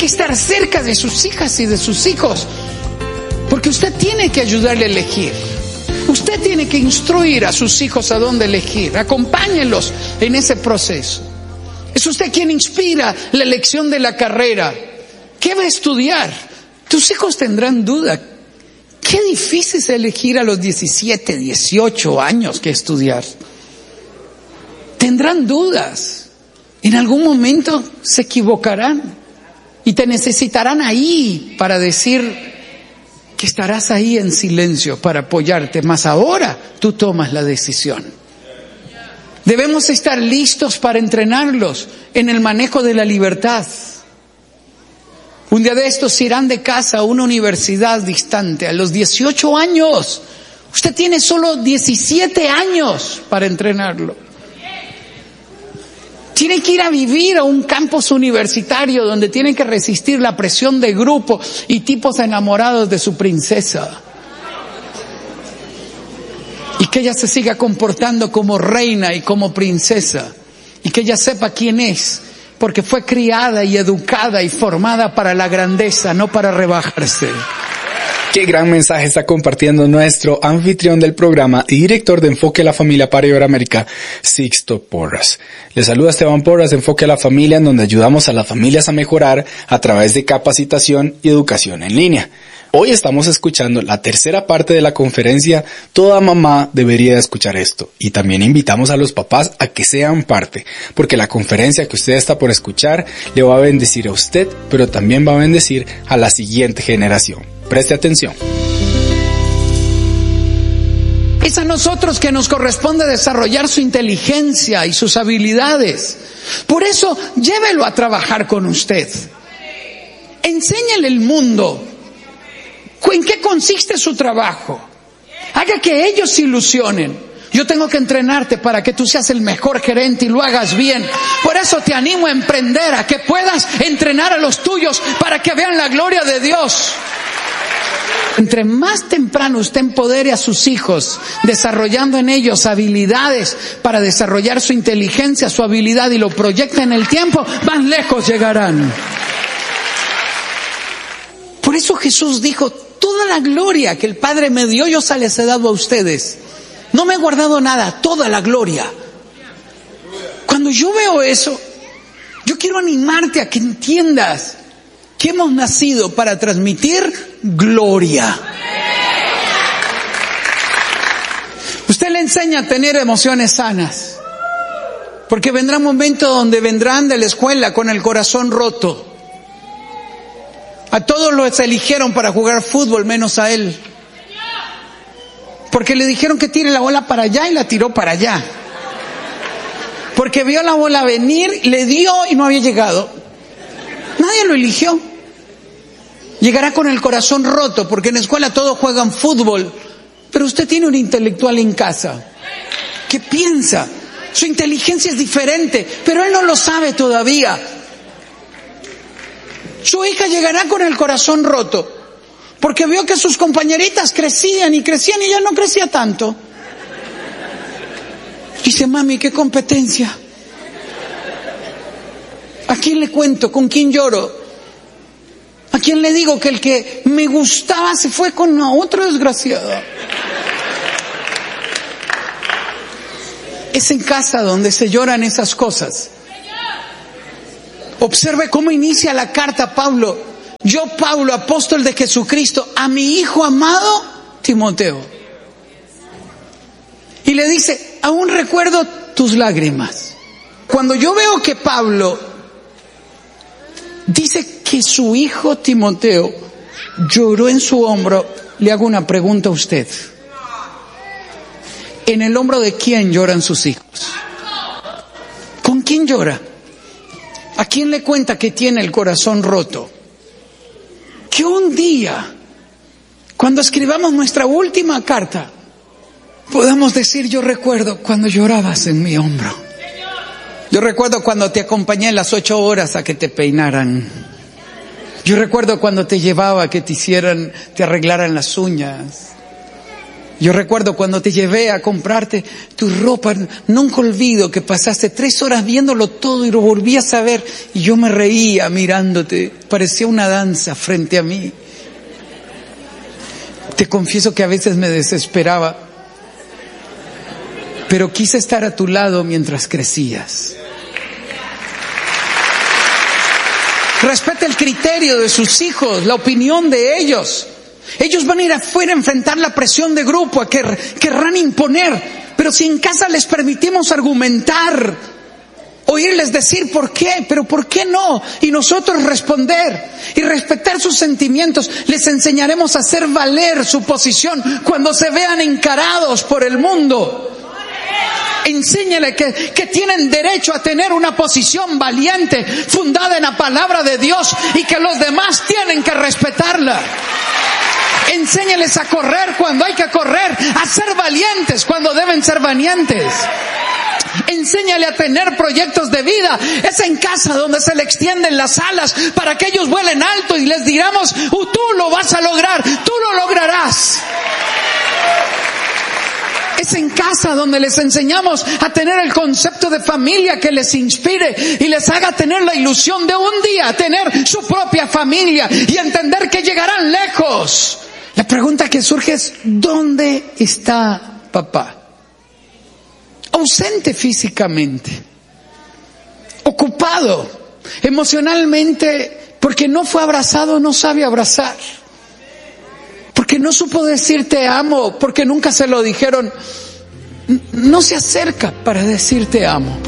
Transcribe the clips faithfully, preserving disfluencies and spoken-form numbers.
que estar cerca de sus hijas y de sus hijos, porque usted tiene que ayudarle a elegir. Usted tiene que instruir a sus hijos a dónde elegir. Acompáñenlos en ese proceso. Es usted quien inspira la elección de la carrera. ¿Qué va a estudiar? Tus hijos tendrán duda. Qué difícil es elegir a los diecisiete, dieciocho años qué estudiar. Tendrán dudas. En algún momento se equivocarán y te necesitarán ahí para decir que estarás ahí en silencio para apoyarte, mas ahora tú tomas la decisión. Debemos estar listos para entrenarlos en el manejo de la libertad. Un día de estos irán de casa a una universidad distante a los dieciocho años. Usted tiene solo diecisiete años para entrenarlo. Tienen que ir a vivir a un campus universitario donde tienen que resistir la presión de grupo y tipos enamorados de su princesa. Y que ella se siga comportando como reina y como princesa. Y que ella sepa quién es, porque fue criada y educada y formada para la grandeza, no para rebajarse. Qué gran mensaje está compartiendo nuestro anfitrión del programa y director de Enfoque a la Familia para Iberoamérica, Sixto Porras. Le saluda Esteban Porras de Enfoque a la Familia, en donde ayudamos a las familias a mejorar a través de capacitación y educación en línea. Hoy estamos escuchando la tercera parte de la conferencia Toda mamá debería escuchar esto, y también invitamos a los papás a que sean parte, porque la conferencia que usted está por escuchar le va a bendecir a usted, pero también va a bendecir a la siguiente generación. Preste atención. Es a nosotros que nos corresponde desarrollar su inteligencia y sus habilidades. Por eso, llévelo a trabajar con usted. Enséñale el mundo. ¿En qué consiste su trabajo? Haga que ellos se ilusionen. Yo tengo que entrenarte para que tú seas el mejor gerente y lo hagas bien. Por eso te animo a emprender, a que puedas entrenar a los tuyos para que vean la gloria de Dios. Entre más temprano usted empodere a sus hijos, desarrollando en ellos habilidades para desarrollar su inteligencia, su habilidad, y lo proyecta en el tiempo, más lejos llegarán. Por eso Jesús dijo: toda la gloria que el Padre me dio, yo se les he dado a ustedes. No me he guardado nada, toda la gloria. Cuando yo veo eso, yo quiero animarte a que entiendas que hemos nacido para transmitir gloria. Usted le enseña a tener emociones sanas, porque vendrá un momento donde vendrán de la escuela con el corazón roto. A todos los eligieron para jugar fútbol menos a él, porque le dijeron que tire la bola para allá y la tiró para allá, porque vio la bola venir, le dio y no había llegado. Nadie lo eligió. Llegará con el corazón roto, porque en la escuela todos juegan fútbol, pero usted tiene un intelectual en casa que piensa. Su inteligencia es diferente, pero él no lo sabe todavía. Su hija llegará con el corazón roto, porque vio que sus compañeritas crecían y crecían y ella no crecía tanto. Dice: mami, qué competencia. ¿A quién le cuento? ¿Con quién lloro? ¿A quién le digo que el que me gustaba se fue con otro desgraciado? Es en casa donde se lloran esas cosas. Observe cómo inicia la carta Pablo. Yo, Pablo, apóstol de Jesucristo, a mi hijo amado Timoteo. Y le dice: aún recuerdo tus lágrimas. Cuando yo veo que Pablo dice que su hijo Timoteo lloró en su hombro, le hago una pregunta a usted. ¿En el hombro de quién lloran sus hijos? ¿Con quién llora? ¿A quién le cuenta que tiene el corazón roto? Que un día, cuando escribamos nuestra última carta, podamos decir: yo recuerdo cuando llorabas en mi hombro. Yo recuerdo cuando te acompañé las ocho horas a que te peinaran. Yo recuerdo cuando te llevaba a que te hicieran, te arreglaran las uñas. Yo recuerdo cuando te llevé a comprarte tu ropa, nunca olvido que pasaste tres horas viéndolo todo y lo volvías a ver y yo me reía mirándote, parecía una danza frente a mí. Te confieso que a veces me desesperaba, pero quise estar a tu lado mientras crecías. Respeta el criterio de sus hijos, la opinión de ellos. Ellos van a ir afuera a enfrentar la presión de grupo, a que querrán imponer. Pero si en casa les permitimos argumentar, oírles decir por qué, pero por qué no, y nosotros responder y respetar sus sentimientos, les enseñaremos a hacer valer su posición cuando se vean encarados por el mundo. Enséñale que, que tienen derecho a tener una posición valiente, fundada en la palabra de Dios, y que los demás tienen que respetarla. Enséñales a correr cuando hay que correr, a ser valientes cuando deben ser valientes. Enséñale a tener proyectos de vida. Es en casa donde se le extienden las alas para que ellos vuelen alto y les digamos, uh, tú lo vas a lograr, tú lo lograrás. Es en casa donde les enseñamos a tener el concepto de familia que les inspire y les haga tener la ilusión de un día tener su propia familia y entender que llegarán lejos. La pregunta que surge es, ¿dónde está papá? Ausente físicamente, ocupado emocionalmente, porque no fue abrazado, no sabe abrazar, porque no supo decir te amo, porque nunca se lo dijeron, no se acerca para decir te amo.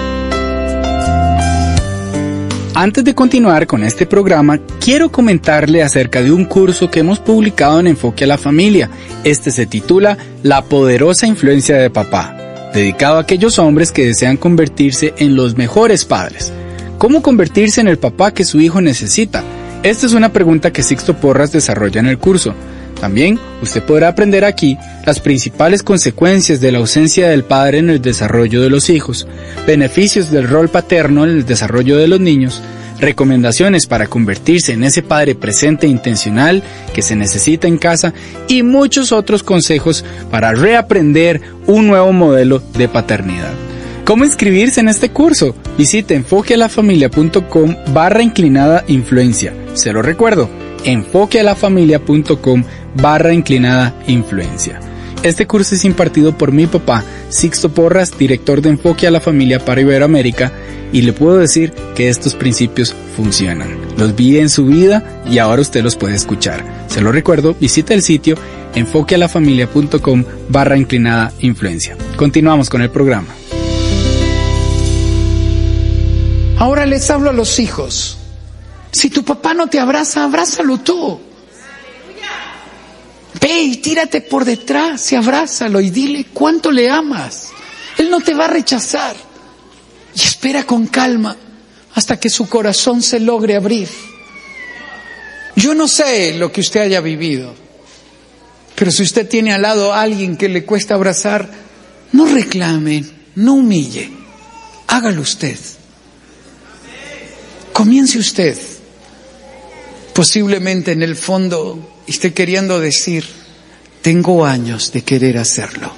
Antes de continuar con este programa, quiero comentarle acerca de un curso que hemos publicado en Enfoque a la Familia. Este se titula La poderosa influencia de papá, dedicado a aquellos hombres que desean convertirse en los mejores padres. ¿Cómo convertirse en el papá que su hijo necesita? Esta es una pregunta que Sixto Porras desarrolla en el curso. También usted podrá aprender aquí las principales consecuencias de la ausencia del padre en el desarrollo de los hijos, beneficios del rol paterno en el desarrollo de los niños, recomendaciones para convertirse en ese padre presente e intencional que se necesita en casa y muchos otros consejos para reaprender un nuevo modelo de paternidad. ¿Cómo inscribirse en este curso? Visite enfoquealafamilia.com barra inclinada influencia. Se lo recuerdo, enfoquealafamilia.com barra inclinada influencia. Este curso es impartido por mi papá, Sixto Porras, director de Enfoque a la Familia para Iberoamérica, y le puedo decir que estos principios funcionan. Los vi en su vida y ahora usted los puede escuchar. Se lo recuerdo, visite el sitio enfoquealafamilia.com barra inclinada influencia. Continuamos con el programa. Ahora les hablo a los hijos. Si tu papá no te abraza, abrázalo tú. Ve y tírate por detrás y abrázalo y dile cuánto le amas. Él no te va a rechazar. Y espera con calma hasta que su corazón se logre abrir. Yo no sé lo que usted haya vivido, pero si usted tiene al lado a alguien que le cuesta abrazar, no reclame, no humille, hágalo usted. Comience usted. Posiblemente en el fondo esté queriendo decir, tengo años de querer hacerlo.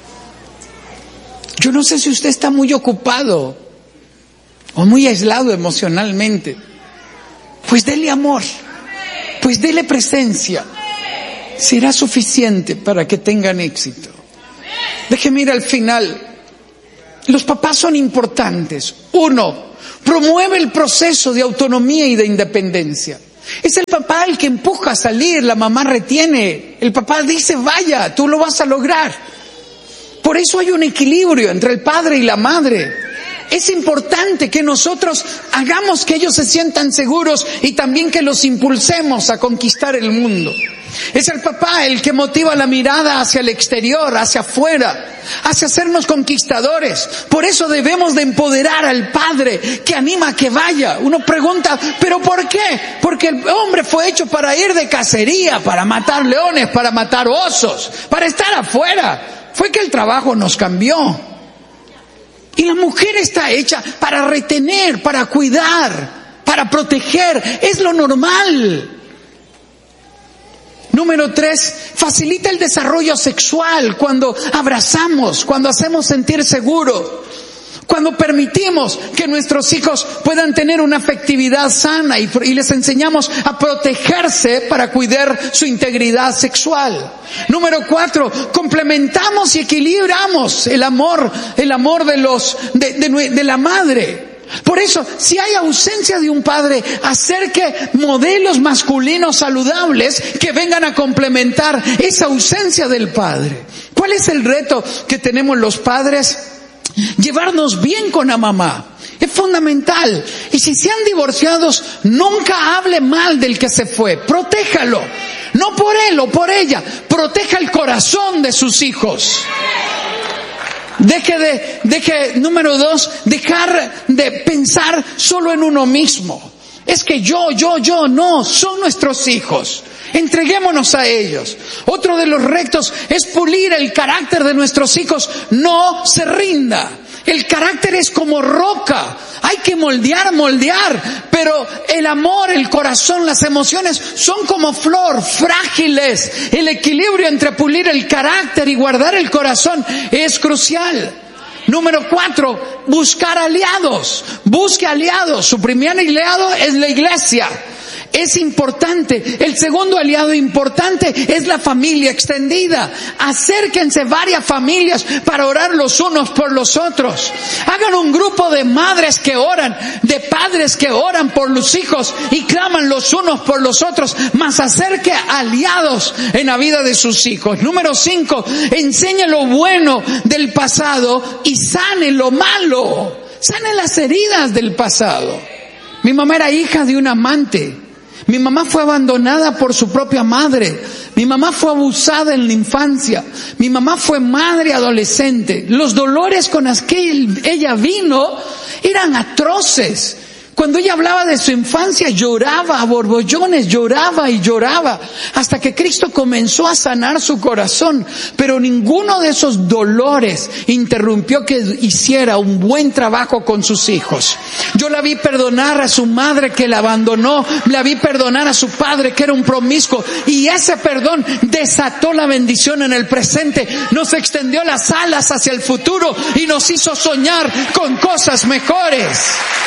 Yo no sé si usted está muy ocupado o muy aislado emocionalmente. Pues dele amor, pues dele presencia. Será suficiente para que tengan éxito. Déjeme ir al final. Los papás son importantes. Uno, promueve el proceso de autonomía y de independencia. Es el papá el que empuja a salir, la mamá retiene. El papá dice, vaya, tú lo vas a lograr. Por eso hay un equilibrio entre el padre y la madre. Es importante que nosotros hagamos que ellos se sientan seguros y también que los impulsemos a conquistar el mundo. Es el papá el que motiva la mirada hacia el exterior, hacia afuera, hacia hacernos conquistadores. Por eso debemos de empoderar al padre que anima a que vaya. Uno pregunta, ¿pero por qué? Porque el hombre fue hecho para ir de cacería, para matar leones, para matar osos, para estar afuera. Fue que el trabajo nos cambió. Y la mujer está hecha para retener, para cuidar, para proteger. Es lo normal. Número tres, facilita el desarrollo sexual cuando abrazamos, cuando hacemos sentir seguro, cuando permitimos que nuestros hijos puedan tener una afectividad sana y, y les enseñamos a protegerse para cuidar su integridad sexual. Número cuatro, complementamos y equilibramos el amor, el amor de los, de, de, de la madre. Por eso, si hay ausencia de un padre, acerque modelos masculinos saludables que vengan a complementar esa ausencia del padre. ¿Cuál es el reto que tenemos los padres? Llevarnos bien con la mamá. Es fundamental. Y si se han divorciado, nunca hable mal del que se fue. Protéjalo. No por él o por ella. Proteja el corazón de sus hijos. Deje de, deje, número dos, dejar de pensar solo en uno mismo. Es que yo, yo, yo, no, son nuestros hijos. Entreguémonos a ellos. Otro de los retos es pulir el carácter de nuestros hijos. No se rinda. El carácter es como roca. Hay que moldear, moldear. Pero el amor, el corazón, las emociones son como flor, frágiles. El equilibrio entre pulir el carácter y guardar el corazón es crucial. Número cuatro, buscar aliados. Busque aliados. Su primer aliado es la iglesia. Es importante. El segundo aliado importante es la familia extendida. Acérquense varias familias para orar los unos por los otros. Hagan un grupo de madres que oran, de padres que oran por los hijos y claman los unos por los otros, más acerque aliados en la vida de sus hijos. Número cinco, enseñe lo bueno del pasado y sane lo malo. Sane las heridas del pasado. Mi mamá era hija de un amante. Mi mamá fue abandonada por su propia madre. Mi mamá fue abusada en la infancia. Mi mamá fue madre adolescente. Los dolores con los que ella vino eran atroces. Cuando ella hablaba de su infancia, lloraba a borbollones, lloraba y lloraba, hasta que Cristo comenzó a sanar su corazón. Pero ninguno de esos dolores interrumpió que hiciera un buen trabajo con sus hijos. Yo la vi perdonar a su madre que la abandonó, la vi perdonar a su padre que era un promiscuo, y ese perdón desató la bendición en el presente, nos extendió las alas hacia el futuro y nos hizo soñar con cosas mejores.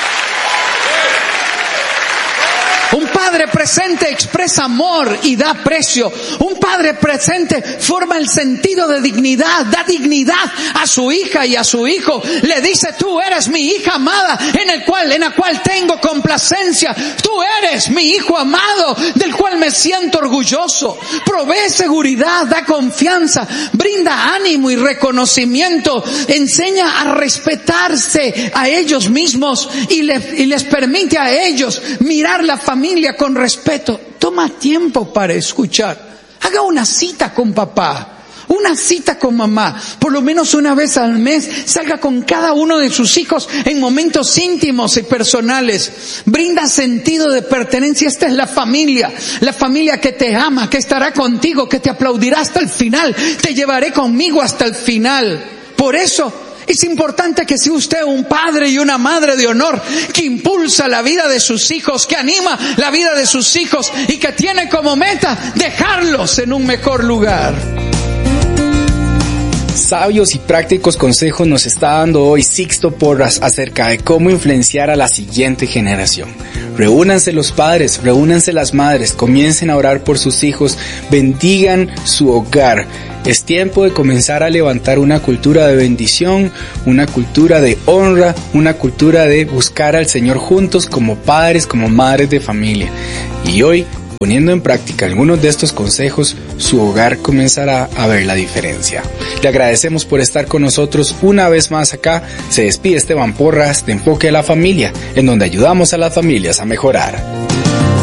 Un padre presente expresa amor y da precio. Un padre presente forma el sentido de dignidad, da dignidad a su hija y a su hijo. Le dice: tú eres mi hija amada, en el cual, en la cual tengo complacencia. Tú eres mi hijo amado, del cual me siento orgulloso. Provee seguridad, da confianza, brinda ánimo y reconocimiento. Enseña a respetarse a ellos mismos y les, y les permite a ellos mirar la familia familia con respeto. Toma tiempo para escuchar. Haga una cita con papá, una cita con mamá, por lo menos una vez al mes. Salga con cada uno de sus hijos en momentos íntimos y personales. Brinda sentido de pertenencia. Esta es la familia, la familia que te ama, que estará contigo, que te aplaudirá hasta el final. Te llevaré conmigo hasta el final. Por eso es importante que sea usted un padre y una madre de honor, que impulsa la vida de sus hijos, que anima la vida de sus hijos y que tiene como meta dejarlos en un mejor lugar. Sabios y prácticos consejos nos está dando hoy Sixto Porras acerca de cómo influenciar a la siguiente generación. Reúnanse los padres, reúnanse las madres, comiencen a orar por sus hijos, bendigan su hogar. Es tiempo de comenzar a levantar una cultura de bendición, una cultura de honra, una cultura de buscar al Señor juntos como padres, como madres de familia. Y hoy, poniendo en práctica algunos de estos consejos, su hogar comenzará a ver la diferencia. Le agradecemos por estar con nosotros una vez más acá. Se despide Esteban Porras de Enfoque a la Familia, en donde ayudamos a las familias a mejorar.